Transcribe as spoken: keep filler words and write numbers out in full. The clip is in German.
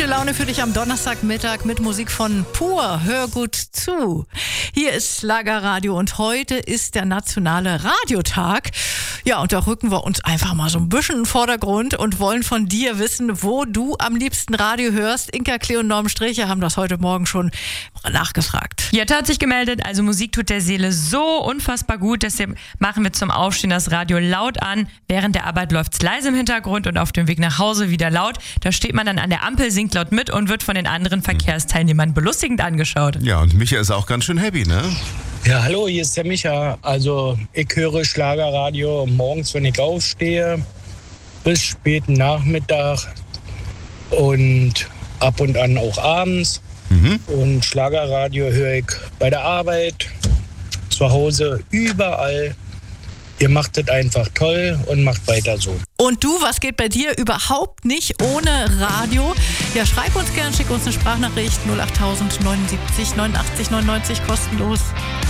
Gute Laune für dich am Donnerstagmittag mit Musik von Pur. Hör gut zu. Hier ist Schlagerradio und heute ist der nationale Radiotag. Ja, und da rücken wir uns einfach mal so ein bisschen in den Vordergrund und wollen von dir wissen, wo du am liebsten Radio hörst. Inka, Cleo und Norm Striche haben das heute Morgen schon nachgefragt. Jette hat sich gemeldet, also Musik tut der Seele so unfassbar gut, deshalb machen wir zum Aufstehen das Radio laut an. Während der Arbeit läuft's leise im Hintergrund und auf dem Weg nach Hause wieder laut. Da steht man dann an der Ampel, singt laut mit und wird von den anderen Verkehrsteilnehmern belustigend angeschaut. Ja, und Micha ist auch ganz schön happy, ne? Ja, hallo, hier ist der Micha. Also ich höre Schlagerradio morgens, wenn ich aufstehe, bis späten Nachmittag und ab und an auch abends. Mhm. Und Schlagerradio höre ich bei der Arbeit, zu Hause, überall. Ihr macht das einfach toll und macht weiter so. Und du, was geht bei dir überhaupt nicht ohne Radio? Ja, schreib uns gern, schick uns eine Sprachnachricht null acht tausend neunundsiebzig neunundachtzig neunundneunzig kostenlos.